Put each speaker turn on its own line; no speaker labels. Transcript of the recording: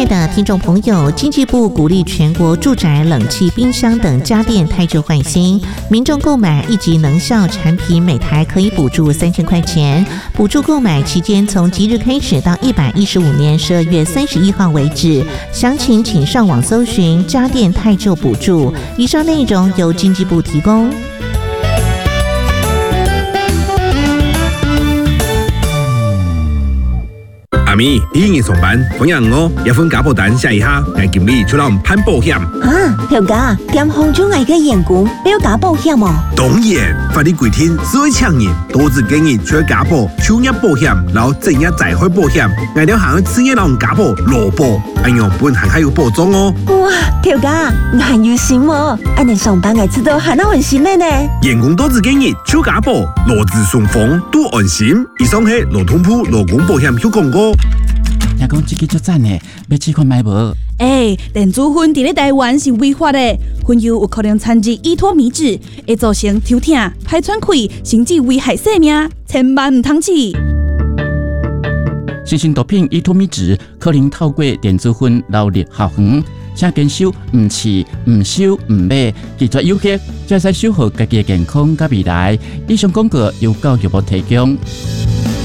的听众朋友，经济部鼓励全国住宅冷气、冰箱等家电汰旧换新，民众购买一级能效产品，每台可以补助3000块钱。补助购买期间从即日开始到115年12月31号为止。详情请上网搜寻家电汰旧补助。以上内容由经济部提供。
阿咪，你今日上班，朋友我一份家保单写一下，我经理出来攀保险。
条家点红中外嘅员工要加保险哦？
当然，法律规定，所有厂人都只建议除加保、就业保险，然后正业再开保险，我哋行去职业人加保、劳保，咁样本行还有保障哦。
哇，条家我很有心哦，按你上班我知道还那很心的呢。
员工都只建议就加保，劳资双方都安心。以上係劳通部劳工保险有广告。
听讲这个足赞的，要试看买无？
电子烟伫咧台湾是违法的，烟油有可能掺入依托米脂，会造成头痛、排喘气，甚至危害生命，千万唔通试。
新型毒品依托米脂可能透过电子烟流入校园，请坚守唔试、唔收、唔买，拒绝诱惑，才使守护家己的健康甲未来。以上广告由教育部提供。